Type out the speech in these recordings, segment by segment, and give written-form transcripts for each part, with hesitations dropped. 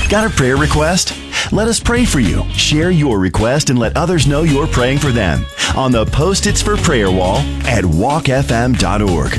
Got a prayer request? Let us pray for you. Share your request and let others know you're praying for them on the Post-its for Prayer wall at walkfm.org.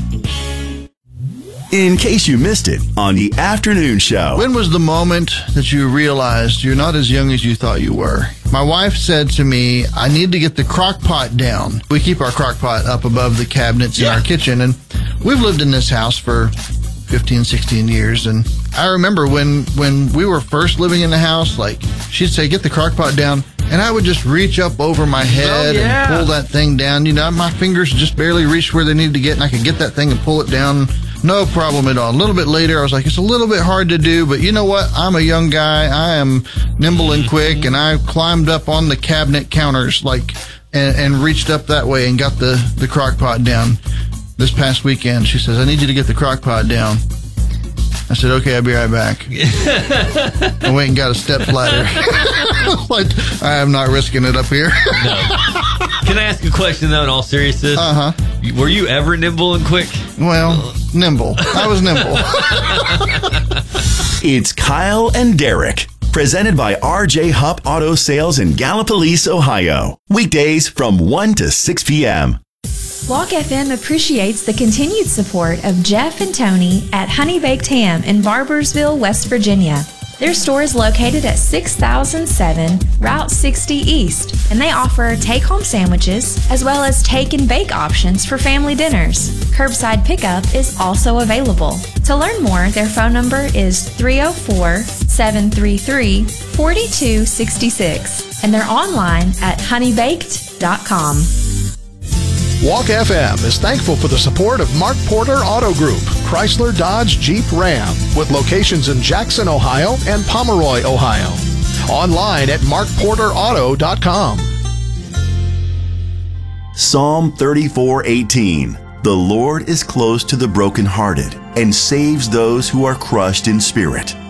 In case you missed it on the afternoon show. When was the moment that you realized you're not as young as you thought you were? My wife said to me, I need to get the crock pot down. We keep our crock pot up above the cabinets in our kitchen, and we've lived in this house for 15, 16 years, and I remember when we were first living in the house, like, she'd say, get the crock pot down, and I would just reach up over my head and pull that thing down. You know, my fingers just barely reached where they needed to get, and I could get that thing and pull it down. No problem at all. A little bit later, I was like, it's a little bit hard to do, but you know what? I'm a young guy. I am nimble and quick, and I climbed up on the cabinet counters, like, and reached up that way and got the crock pot down. This past weekend, she says, I need you to get the crock pot down. I said, okay, I'll be right back. I went and got a step ladder. Like, I am not risking it up here. No. Can I ask a question, though, in all seriousness? Uh-huh. Were you ever nimble and quick? Well, nimble. I was nimble. It's Kyle and Derek, presented by RJ Hupp Auto Sales in Gallipolis, Ohio. Weekdays from 1 to 6 p.m. Walk FM appreciates the continued support of Jeff and Tony at Honey Baked Ham in Barbersville, West Virginia. Their store is located at 6007 Route 60 East, and they offer take-home sandwiches as well as take and bake options for family dinners. Curbside pickup is also available. To learn more, their phone number is 304-733-4266, and they're online at honeybaked.com. Walk FM is thankful for the support of Mark Porter Auto Group, Chrysler, Dodge, Jeep, Ram, with locations in Jackson, Ohio and Pomeroy, Ohio. Online at markporterauto.com. Psalm 34:18. The Lord is close to the brokenhearted and saves those who are crushed in spirit.